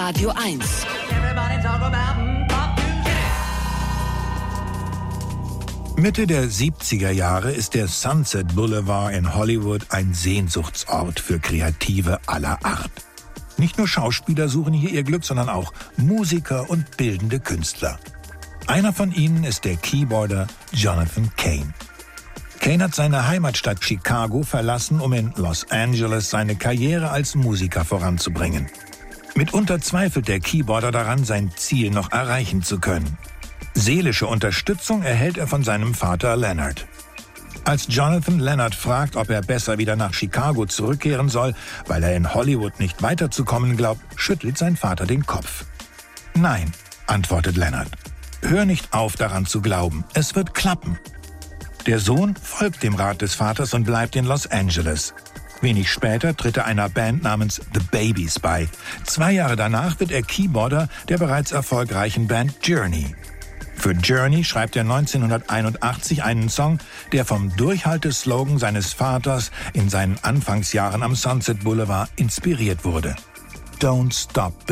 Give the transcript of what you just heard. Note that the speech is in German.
Radio 1. Mitte der 70er Jahre ist der Sunset Boulevard in Hollywood ein Sehnsuchtsort für Kreative aller Art. Nicht nur Schauspieler suchen hier ihr Glück, sondern auch Musiker und bildende Künstler. Einer von ihnen ist der Keyboarder Jonathan Cain. Cain hat seine Heimatstadt Chicago verlassen, um in Los Angeles seine Karriere als Musiker voranzubringen. Mitunter zweifelt der Keyboarder daran, sein Ziel noch erreichen zu können. Seelische Unterstützung erhält er von seinem Vater Leonard. Als Jonathan Leonard fragt, ob er besser wieder nach Chicago zurückkehren soll, weil er in Hollywood nicht weiterzukommen glaubt, schüttelt sein Vater den Kopf. Nein, antwortet Leonard. Hör nicht auf, daran zu glauben. Es wird klappen. Der Sohn folgt dem Rat des Vaters und bleibt in Los Angeles. Wenig später tritt er einer Band namens The Babies bei. 2 Jahre danach wird er Keyboarder der bereits erfolgreichen Band Journey. Für Journey schreibt er 1981 einen Song, der vom Durchhalteslogan seines Vaters in seinen Anfangsjahren am Sunset Boulevard inspiriert wurde. Don't Stop